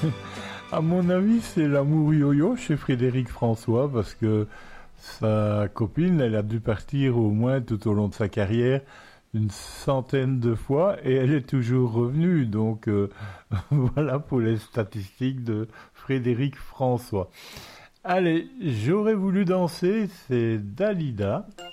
À mon avis, c'est l'amour yo-yo chez Frédéric François parce que sa copine, elle a dû partir au moins tout au long de sa carrière une centaine de fois et elle est toujours revenue. Donc voilà pour les statistiques de Frédéric François. Allez, j'aurais voulu danser, c'est Dalida.